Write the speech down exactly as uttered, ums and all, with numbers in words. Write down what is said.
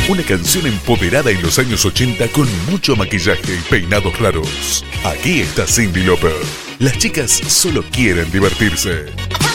Una canción empoderada en los años ochenta con mucho maquillaje y peinados raros. Aquí está Cyndi Lauper. Las chicas solo quieren divertirse.